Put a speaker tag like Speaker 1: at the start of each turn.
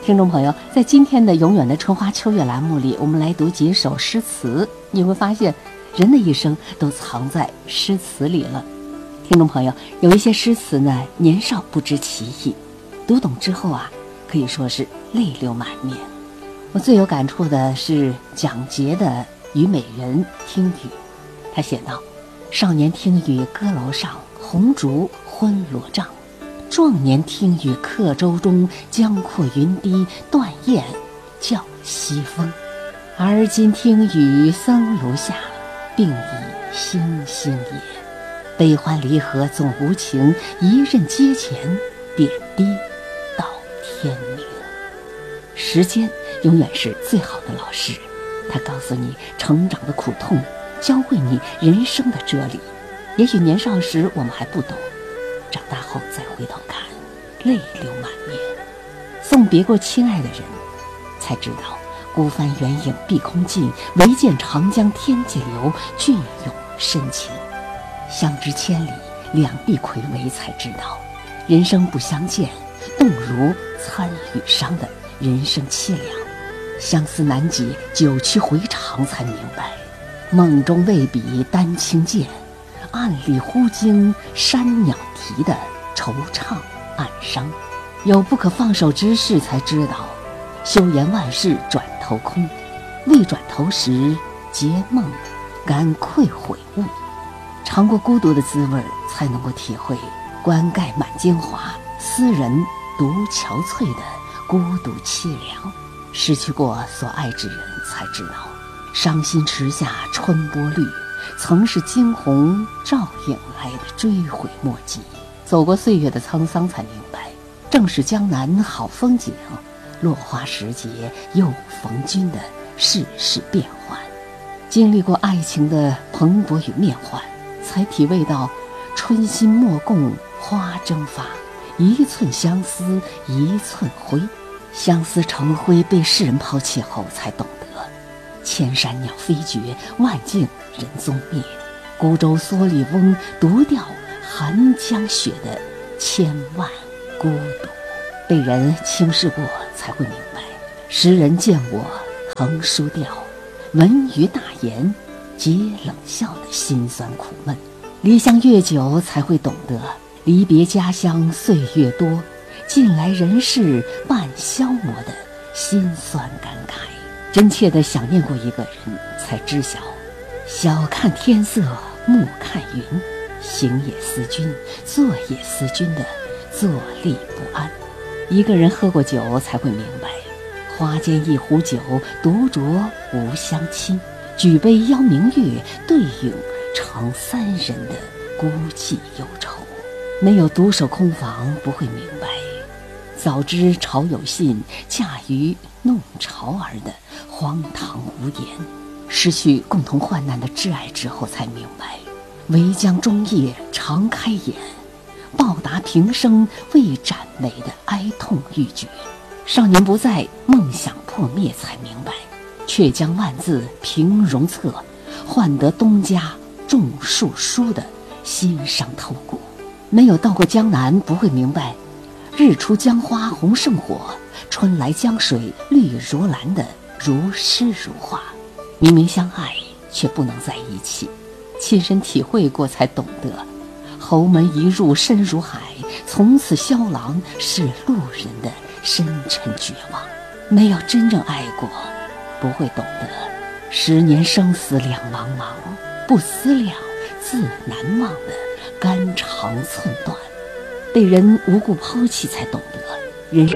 Speaker 1: 听众朋友，在今天的《永远的春花秋月》栏目里，我们来读几首诗词。你会发现，人的一生都藏在诗词里了。听众朋友，有一些诗词呢，年少不知其意，读懂之后啊，可以说是泪流满面。我最有感触的是蒋捷的《虞美人·听雨》，他写道：“少年听雨歌楼上，红烛昏罗帐。壮年听雨客舟中，江阔云低断雁叫西风。而今听雨僧庐下，病已星星也。悲欢离合总无情，一任阶前点滴到天明。”时间永远是最好的老师，他告诉你成长的苦痛，教会你人生的哲理。也许年少时我们还不懂，长大后再回头看，泪流满面。送别过亲爱的人，才知道孤帆远影碧空尽，唯见长江天际流，俊勇深情。相知千里，两地睽违，才知道人生不相见，动如参与商的人生凄凉。相思难解，九曲回肠，才明白梦中未比丹青见，暗里忽惊山鸟啼的惆怅暗伤。有不可放手之事，才知道休言万事转头空，未转头时结梦感愧悔悟。尝过孤独的滋味，才能够体会冠盖满京华，斯人独憔悴的孤独凄凉。失去过所爱之人，才知道伤心池下春波绿，曾是惊鸿照影来的追悔莫及。走过岁月的沧桑，才明白正是江南好风景，落花时节又逢君的世事变幻。经历过爱情的蓬勃与变幻，才体味到春心莫共花争发，一寸相思一寸灰。相思成灰被世人抛弃后，才懂得千山鸟飞绝，万径人踪灭。孤舟蓑笠翁，独钓寒江雪的千万孤独。被人轻视过，才会明白时人见我横书调，闻于大言皆冷笑的辛酸苦闷。离乡越久，才会懂得离别家乡岁月多，近来人世半消磨的心酸感慨。真切地想念过一个人，才知晓晓看天色暮看云，行也思君，坐也思君的坐立不安。一个人喝过酒，才会明白花间一壶酒，独酌无相亲。举杯邀明月，对影成三人的孤寂忧愁。没有独守空房，不会明白早知潮有信，嫁于弄潮儿的荒唐无言。失去共同患难的挚爱之后，才明白唯将终夜常开眼，报答平生未展眉的哀痛欲绝。少年不在，梦想破灭，才明白却将万字平容册，换得东家种树书的心伤透骨。没有到过江南，不会明白日出江花红胜火，春来江水绿如蓝的如诗如画。明明相爱，却不能在一起，亲身体会过，才懂得侯门一入深如海，从此萧郎是路人的深沉绝望。没有真正爱过，不会懂得10年生死两茫茫，不思量自难忘的肝肠寸断。被人无故抛弃，才懂得人